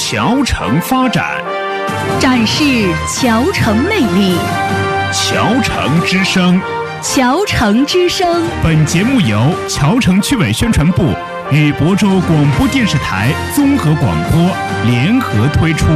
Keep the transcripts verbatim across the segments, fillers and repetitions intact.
桥城发展， 展示桥城魅力。 桥城之声， 桥城之声。 本节目由桥城区委宣传部与亳州广播电视台综合广播联合推出。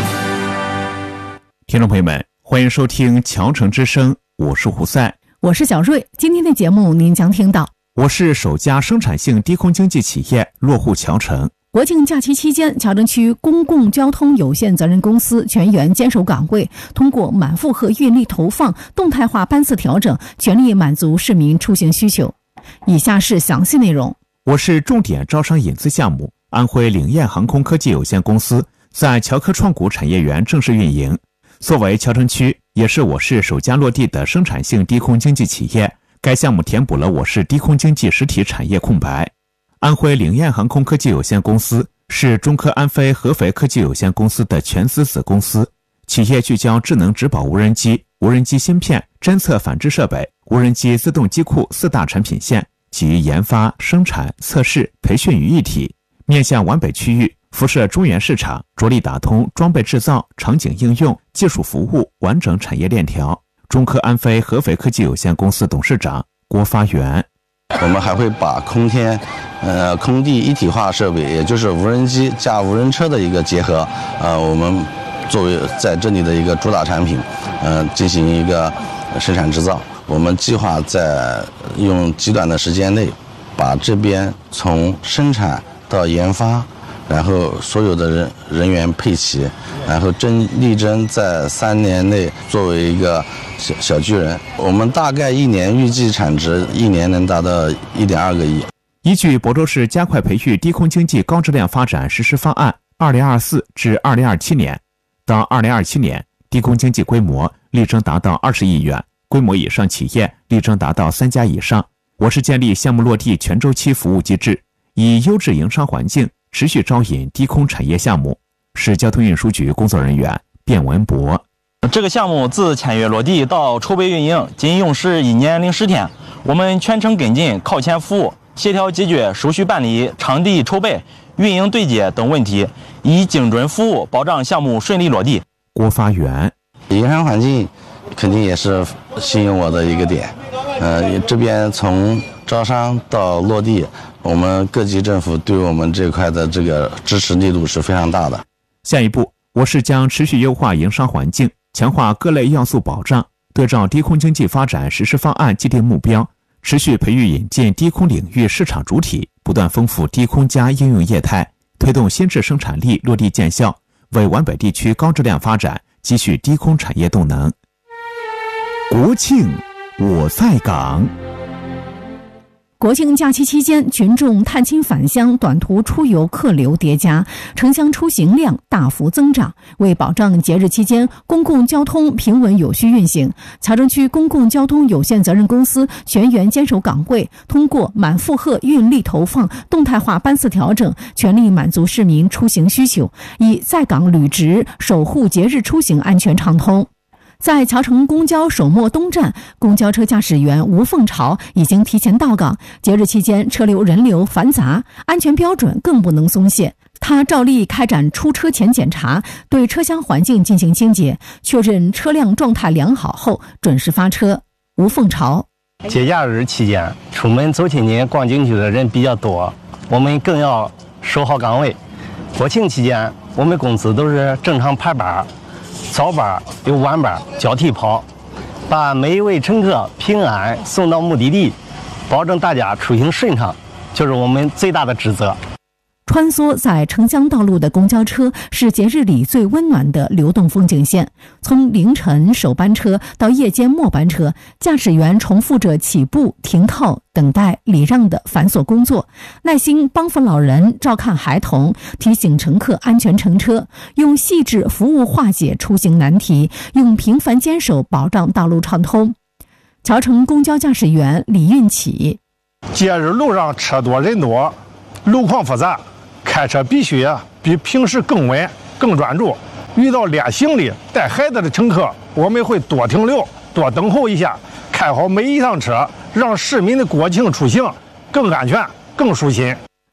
听众朋友们，欢迎收听桥城之声，我是胡赛， 我是小瑞。今天的节目您将听到， 我市首家生产性低空经济企业落户桥城。 国庆假期期间，桥城区公共交通有限责任公司全员坚守岗位，通过满负荷运力投放、动态化班次调整，全力满足市民出行需求。以下是详细内容。 我市重点招商引资项目安徽领燕航空科技有限公司在桥科创谷产业园正式运营。作为桥城区也是我市首家落地的生产性低空经济企业，该项目填补了我市低空经济实体产业空白。安徽领燕航空科技有限公司是中科安飞合肥科技有限公司的全资子公司，企业聚焦智能质保无人机、无人机芯片、侦测反制设备、无人机自动机库四大产品线，集研发、生产、测试、培训于一体，面向皖北区域，辐射中原市场，着力打通装备制造、场景应用、技术服务完整产业链条。中科安飞合肥科技有限公司董事长郭发元。 我们还会把空天呃空地一体化设备，也就是无人机加无人车的一个结合，呃我们作为在这里的一个主打产品，呃进行一个生产制造。我们计划在用极短的时间内，把这边从生产到研发，然后所有的人人员配齐，然后真力争在三年内作为一个小小巨人。我们大概一年预计产值一年能达到一点二个亿。 依据亳州市加快培育低空经济高质量发展实施方案二零二四至二零二七年，到二零二七年，低空经济规模力争达到二十亿元，规模以上企业力争达到三家以上。我市建立项目落地全周期服务机制，以优质营商环境持续招引低空产业项目。市交通运输局工作人员卞文博。 这个项目自签约落地到筹备运营仅用时一年零十天，我们全程跟进靠前服务，协调解决手续办理、场地筹备、运营对接等问题，以精准服务保障项目顺利落地。 郭发元。 营商环境肯定也是吸引我的一个点，呃，这边从招商到落地，我们各级政府对我们这块的这个支持力度是非常大的。 下一步，我市将持续优化营商环境，强化各类要素保障，对照低空经济发展实施方案既定目标，持续培育引进低空领域市场主体，不断丰富低空加应用业态，推动新质生产力落地见效，为皖北地区高质量发展积蓄低空产业动能。国庆我在岗。 国庆假期期间，群众探亲返乡、短途出游客流叠加，城乡出行量大幅增长。为保障节日期间公共交通平稳有序运行，桥城区公共交通有限责任公司全员坚守岗位，通过满负荷运力投放、动态化班次调整，全力满足市民出行需求，以在岗履职守护节日出行安全畅通。在桥城公交首末东站，公交车驾驶员吴凤朝已经提前到岗。节日期间车流人流繁杂，安全标准更不能松懈。他照例开展出车前检查，对车厢环境进行清洁，确认车辆状态良好后准时发车。吴凤朝。 节假日期间出门走亲戚逛景区的人比较多，我们更要守好岗位。国庆期间我们公司都是正常排班，早班有晚班交替跑，把每一位乘客平安送到目的地，保证大家出行顺畅，就是我们最大的职责。 穿梭在城乡道路的公交车是节日里最温暖的流动风景线。从凌晨首班车到夜间末班车，驾驶员重复着起步、停靠、等待、礼让的繁琐工作，耐心帮扶老人、照看孩童，提醒乘客安全乘车，用细致服务化解出行难题，用平凡坚守保障道路畅通。桥城公交驾驶员李运起。 节日路上车多人多，路况复杂，开车必须啊比平时更稳、更专注。遇到拎行李、带孩子的乘客，我们会多停留、多等候一下，开好每一趟车，让市民的国庆出行更安全、更舒心。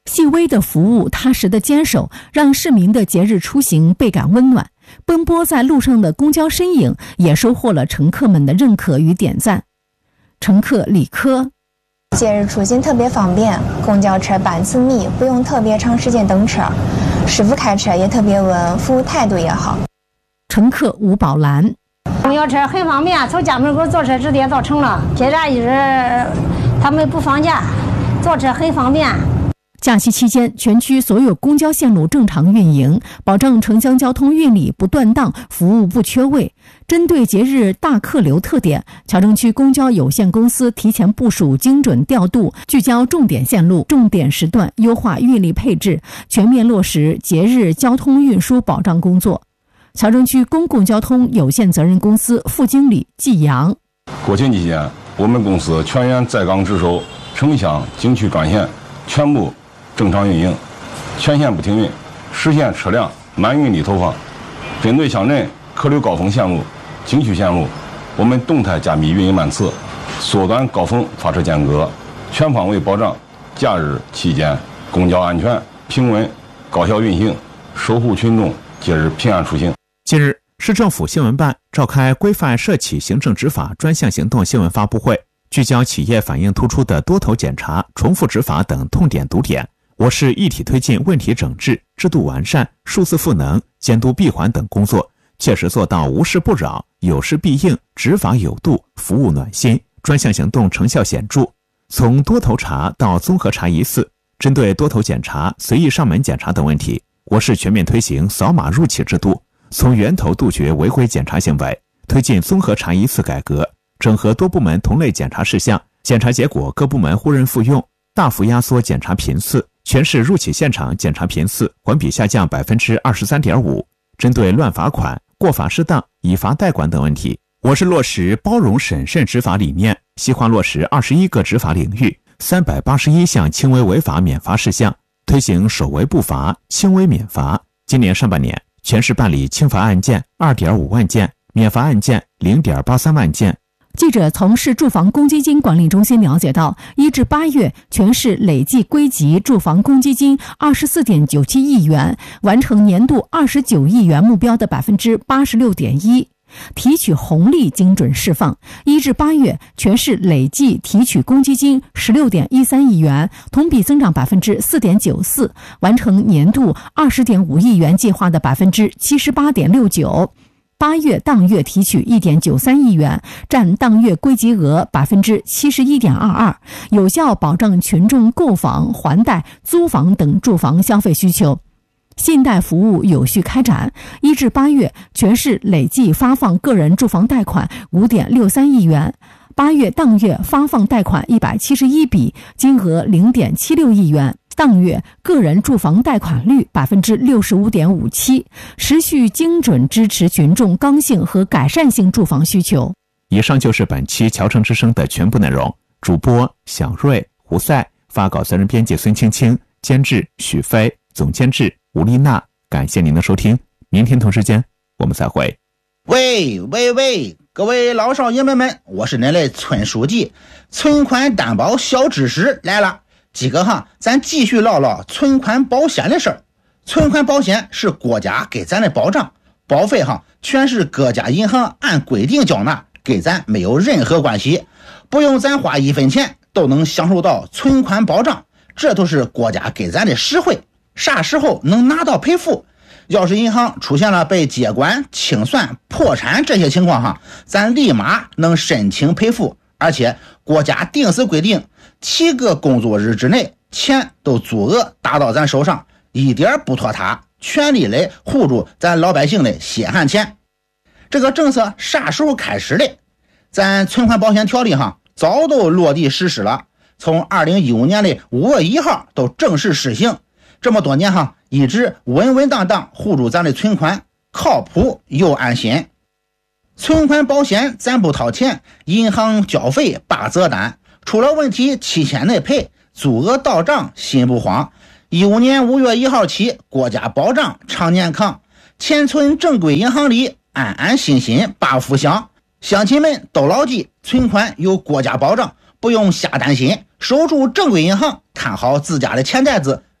细微的服务，踏实的坚守，让市民的节日出行倍感温暖。奔波在路上的公交身影，也收获了乘客们的认可与点赞。乘客李科： 节日出行特别方便，公交车班次密，不用特别长时间等车，师傅开车也特别稳，服务态度也好。 乘客吴宝兰： 公交车很方便，从家门口坐车直接到城了。节假日他们不放假，坐车很方便。 假期期间，全区所有公交线路正常运营，保证城乡交通运力不断档，服务不缺位。针对节日大客流特点，谯城区公交有限公司提前部署精准调度，聚焦重点线路、重点时段，优化运力配置，全面落实节日交通运输保障工作。谯城区公共交通有限责任公司副经理季阳： 国庆期间，我们公司全员在岗值守，城乡景区专线全部正常运营，全线不停运，实现车辆满运力投放。针对乡镇客流高峰线路、景区线路，我们动态加密运营班次，缩短高峰发车间隔，全方位保障假日期间公交安全、平稳、高效运行，守护群众节日平安出行。 近日，市政府新闻办召开规范社企行政执法专项行动新闻发布会，聚焦企业反映突出的多头检查、重复执法等痛点堵点。我市一体推进问题整治、制度完善、数字赋能、监督闭环等工作，切实做到无事不扰、有事必应、执法有度、服务暖心。专项行动成效显著，从多头查到综合查一次，针对多头检查、随意上门检查等问题，我市全面推行扫码入企制度，从源头杜绝违规检查行为，推进综合查一次改革，整合多部门同类检查事项，检查结果各部门互认复用，大幅压缩检查频次。全市入企现场检查频次环比下降 百分之二十三点五。 针对乱罚款、过罚失当、以罚代管等问题，我市落实包容审慎执法理念，细化落实二十一个执法领域、三百八十一项轻微违法免罚事项，推行首违不罚、轻微免罚。今年上半年，全市办理轻罚案件 二点五万件，免罚案件 零点八三万件。 记者从市住房公积金管理中心了解到，一至八月，全市累计归集住房公积金 二十四点九七亿元，完成年度二十九亿元目标的 百分之八十六点一。提取红利精准释放，一至八月，全市累计提取公积金 十六点一三亿元，同比增长 百分之四点九四，完成年度 二十点五亿元计划的 百分之七十八点六九。八月当月提取 一点九三亿元，占当月归集额 百分之七十一点二二， 有效保障群众购房、还贷、租房等住房消费需求。信贷服务有序开展，一至八月，全市累计发放个人住房贷款 五点六三亿元，八月当月发放贷款一百七十一笔，金额 零点七六亿元。当月个人住房贷款率 百分之六十五点五七， 持续精准支持群众刚性和改善性住房需求。 以上就是本期侨城之声的全部内容。主播小瑞、胡赛，发稿责任编辑孙青青，监制许飞，总监制吴丽娜。感谢您的收听，明天同时间我们再会。 喂喂喂，各位老少爷们们，我是您的村书记，存款担保小知识来了。几个哈，咱继续唠唠存款保险的事儿。存款保险是国家给咱的保障，保费哈全是各家银行按规定缴纳，给咱没有任何关系，不用咱花一分钱都能享受到存款保障，这都是国家给咱的实惠。啥时候能拿到赔付？要是银行出现了被接管、清算、破产这些情况哈，咱立马能申请赔付，而且国家定时规定七个工作日之内，钱都足额打到咱手上，一点不拖沓，全力来护住咱老百姓的血汗钱。这个政策啥时候开始的？咱存款保险条例哈早都落地实施了，从二零一五年的五月一号都正式实行。这么多年哈，一直稳稳当当护住咱的存款，靠谱又安心。存款保险咱不掏钱，银行交费八折单，出了问题七天内赔，足额到账心不慌。一五年五月一号起，国家保障常年康，钱存正规银行里，安安心心把福享。乡亲们都牢记，存款有国家保障，不用瞎担心，守住正规银行，看好自家的钱袋子，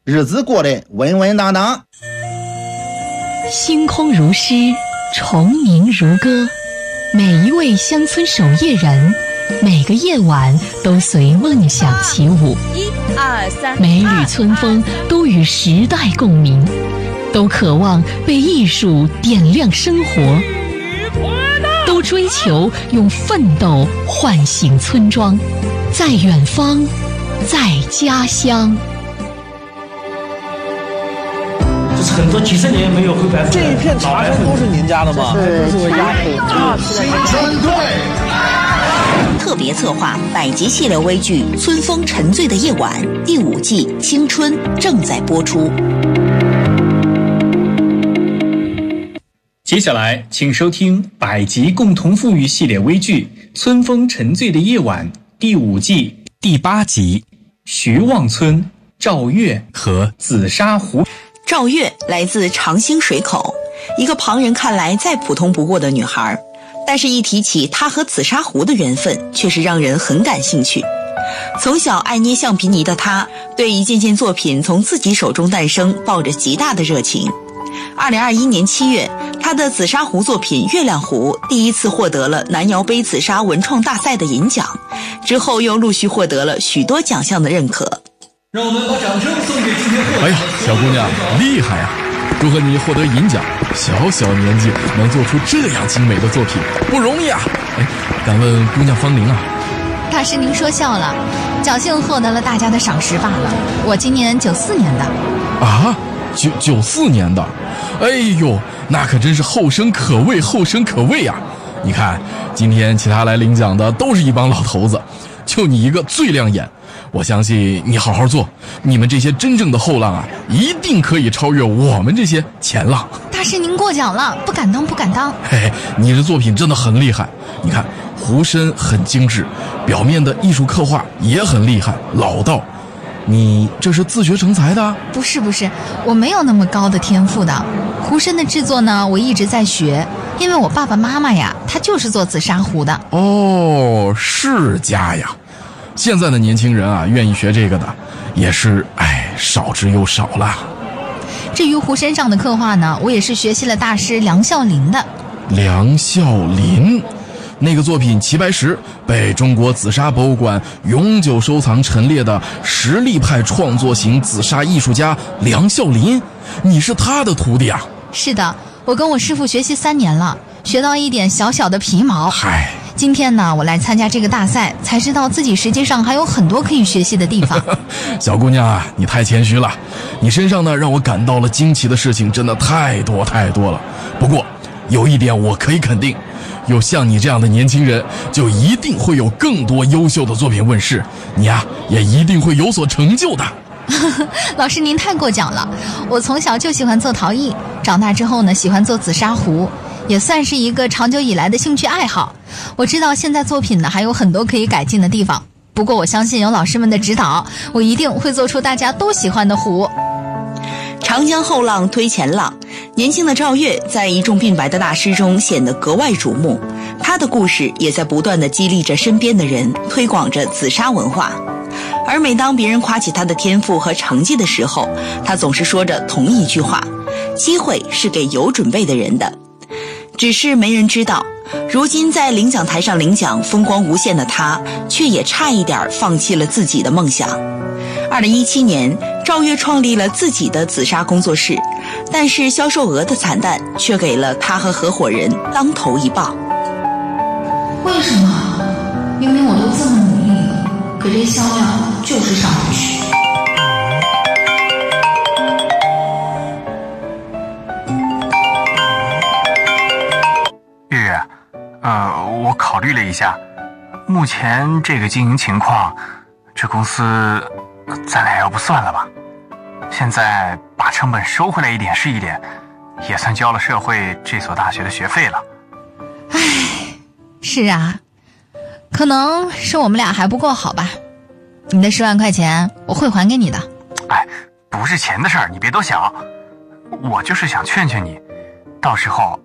日子过得稳稳当当。 星空如诗，虫鸣如歌，每一位乡村守夜人，每个夜晚都随梦想起舞。一二三，每缕春风都与时代共鸣，都渴望被艺术点亮生活，都追求用奋斗唤醒村庄，在远方，在家乡。 这是很多几十年没有灰白粉。 这一片茶山都是您家的吗？ 这是我家的。 针对。特别策划百集系列微剧《春风沉醉的夜晚》第五季《青春》正在播出。 接下来，请收听百集共同富裕系列微剧《春风沉醉的夜晚》第五季第八集《徐望村》赵月和紫砂壶。 赵月来自长兴水口，一个旁人看来再普通不过的女孩，但是一提起她和紫砂壶的缘分，却是让人很感兴趣。从小爱捏橡皮泥的她，对一件件作品从自己手中诞生抱着极大的热情。二零二一年七月，她的紫砂壶作品《月亮壶》第一次获得了南窑杯紫砂文创大赛的银奖，之后又陆续获得了许多奖项的认可。 让我们把掌声送给今天获得。 哎呀，小姑娘厉害呀！祝贺你获得银奖，小小年纪能做出这样精美的作品，不容易啊！哎，敢问姑娘芳龄啊？ 大师您说笑了，侥幸获得了大家的赏识罢了。我今年九四年的。 啊，九九四年的，哎呦，那可真是后生可畏，后生可畏啊！你看，今天其他来领奖的都是一帮老头子，就你一个最亮眼。我相信你好好做，你们这些真正的后浪啊，一定可以超越我们这些前浪。 大师您过奖了，不敢当不敢当。 嘿，你的作品真的很厉害，你看壶身很精致，表面的艺术刻画也很厉害老道。你这是自学成才的？ 不是不是，我没有那么高的天赋的。壶身的制作呢，我一直在学，因为我爸爸妈妈呀，他就是做紫砂壶的。 哦，世家呀。现在的年轻人啊，愿意学这个的也是哎少之又少了。 至于壶身上的刻画呢，我也是学习了大师梁孝林的。 梁孝林那个作品齐白石被中国紫砂博物馆永久收藏陈列的实力派创作型紫砂艺术家梁孝林，你是他的徒弟啊？ 是的，我跟我师父学习三年了，学到一点小小的皮毛。 嗨， 今天呢，我来参加这个大赛，才知道自己实际上还有很多可以学习的地方。 小姑娘啊，你太谦虚了，你身上呢让我感到了惊奇的事情真的太多太多了。不过有一点我可以肯定，有像你这样的年轻人，就一定会有更多优秀的作品问世，你啊也一定会有所成就的。 老师您太过奖了，我从小就喜欢做陶艺，长大之后呢喜欢做紫砂壶，也算是一个长久以来的兴趣爱好。我知道现在作品呢还有很多可以改进的地方，不过我相信有老师们的指导，我一定会做出大家都喜欢的壶。 长江后浪推前浪，年轻的赵月在一众鬓白的大师中显得格外瞩目，他的故事也在不断地激励着身边的人，推广着紫砂文化。而每当别人夸起他的天赋和成绩的时候，他总是说着同一句话：机会是给有准备的人的。只是没人知道，如今在领奖台上领奖风光无限的他，却也差一点放弃了自己的梦想。二零一七年，赵月创立了自己的紫砂工作室，但是销售额的惨淡却给了他和合伙人当头一棒。 为什么？明明我都这么努力了，可这销量就是上不去。 月月，呃，我考虑了一下，目前这个经营情况，这公司咱俩要不算了吧？现在把成本收回来一点是一点，也算交了社会这所大学的学费了。 唉，是啊，可能是我们俩还不够好吧。你的十万块钱我会还给你的。 哎，不是钱的事儿，你别多想。我就是想劝劝你，到时候